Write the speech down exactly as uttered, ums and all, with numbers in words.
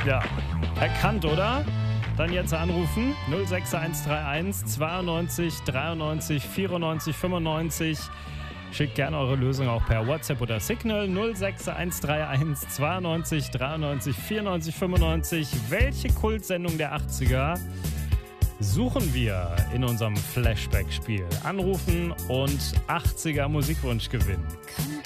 Ja, erkannt, oder? Dann jetzt anrufen. null sechs eins drei eins zweiundneunzig dreiundneunzig vierundneunzig fünfundneunzig. Schickt gerne eure Lösung auch per WhatsApp oder Signal. null sechs eins drei eins zweiundneunzig dreiundneunzig vierundneunzig fünfundneunzig. Welche Kultsendung der achtziger suchen wir in unserem Flashback-Spiel? Anrufen und achtziger Musikwunsch gewinnen.